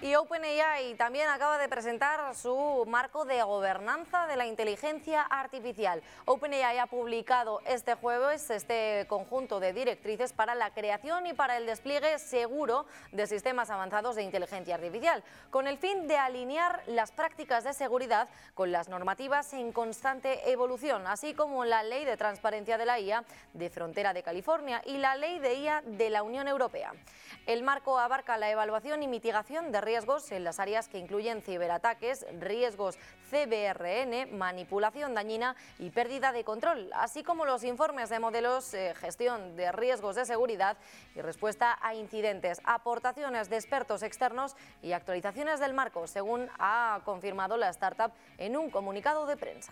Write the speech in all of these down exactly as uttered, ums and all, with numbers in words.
Y OpenAI también acaba de presentar su marco de gobernanza de la inteligencia artificial. OpenAI ha publicado este jueves este conjunto de directrices para la creación y para el despliegue seguro de sistemas avanzados de inteligencia artificial, con el fin de alinear las prácticas de seguridad con las normativas en constante evolución, así como la Ley de Transparencia de la I A de Frontera de California y la Ley de I A de la Unión Europea. El marco abarca la evaluación y mitigación de riesgos en las áreas que incluyen ciberataques, riesgos C B R N, manipulación dañina y pérdida de control, así como los informes de modelos, eh, gestión de riesgos de seguridad y respuesta a incidentes, aportaciones de expertos externos y actualizaciones del marco, según ha confirmado la startup en un comunicado de prensa.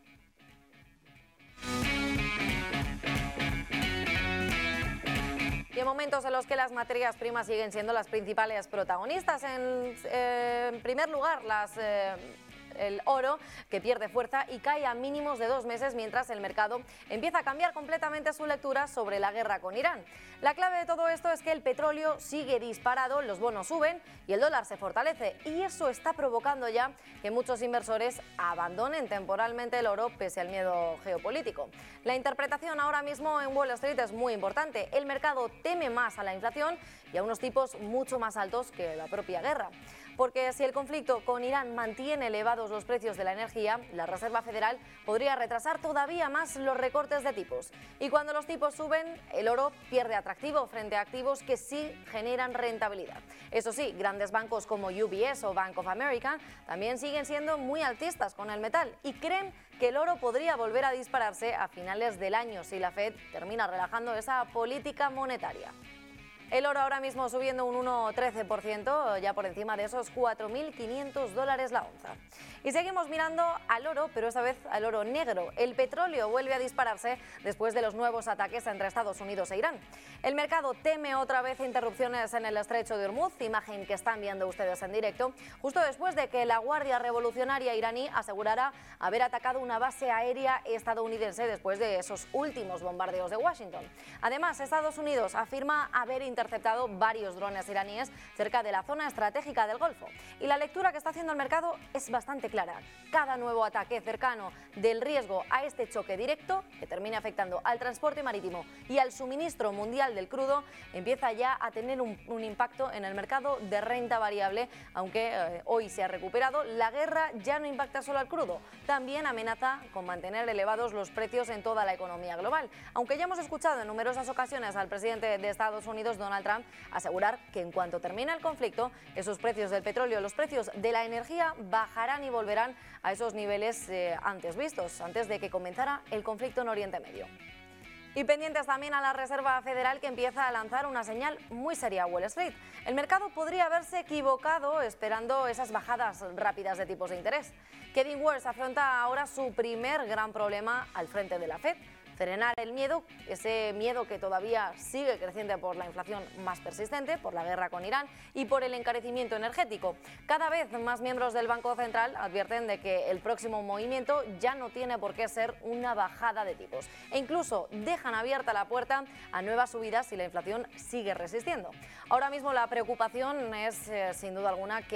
Y en momentos en los que las materias primas siguen siendo las principales protagonistas, en, eh, en primer lugar las... Eh, el oro, que pierde fuerza y cae a mínimos de dos meses mientras el mercado empieza a cambiar completamente su lectura sobre la guerra con Irán. La clave de todo esto es que el petróleo sigue disparado, los bonos suben y el dólar se fortalece, y eso está provocando ya que muchos inversores abandonen temporalmente el oro pese al miedo geopolítico. La interpretación ahora mismo en Wall Street es muy importante. El mercado teme más a la inflación y a unos tipos mucho más altos que la propia guerra. Porque si el conflicto con Irán mantiene elevados los precios de la energía, la Reserva Federal podría retrasar todavía más los recortes de tipos. Y cuando los tipos suben, el oro pierde atractivo frente a activos que sí generan rentabilidad. Eso sí, grandes bancos como U B S o Bank of America también siguen siendo muy altistas con el metal y creen que el oro podría volver a dispararse a finales del año si la Fed termina relajando esa política monetaria. El oro ahora mismo subiendo un uno coma trece por ciento, ya por encima de esos cuatro mil quinientos dólares la onza. Y seguimos mirando al oro, pero esta vez al oro negro. El petróleo vuelve a dispararse después de los nuevos ataques entre Estados Unidos e Irán. El mercado teme otra vez interrupciones en el estrecho de Hormuz, imagen que están viendo ustedes en directo, justo después de que la Guardia Revolucionaria iraní asegurara haber atacado una base aérea estadounidense después de esos últimos bombardeos de Washington. Además, Estados Unidos afirma haber interceptado varios drones iraníes cerca de la zona estratégica del Golfo. Y la lectura que está haciendo el mercado es bastante clara. Cada nuevo ataque cercano del riesgo a este choque directo, que termine afectando al transporte marítimo y al suministro mundial del crudo, empieza ya a tener un, un impacto en el mercado de renta variable. Aunque eh, hoy se ha recuperado, la guerra ya no impacta solo al crudo, también amenaza con mantener elevados los precios en toda la economía global. Aunque ya hemos escuchado en numerosas ocasiones al presidente de Estados Unidos, Donald Trump, asegurar que en cuanto termine el conflicto, esos precios del petróleo, los precios de la energía bajarán y volverán a esos niveles eh, antes vistos, antes de que comenzara el conflicto en Oriente Medio. Y pendientes también a la Reserva Federal, que empieza a lanzar una señal muy seria a Wall Street. El mercado podría haberse equivocado esperando esas bajadas rápidas de tipos de interés. Kevin Warsh afronta ahora su primer gran problema al frente de la Fed: frenar el miedo, ese miedo que todavía sigue creciente por la inflación más persistente, por la guerra con Irán y por el encarecimiento energético. Cada vez más miembros del Banco Central advierten de que el próximo movimiento ya no tiene por qué ser una bajada de tipos, e incluso dejan abierta la puerta a nuevas subidas si la inflación sigue resistiendo. Ahora mismo la preocupación es, eh, sin duda alguna, que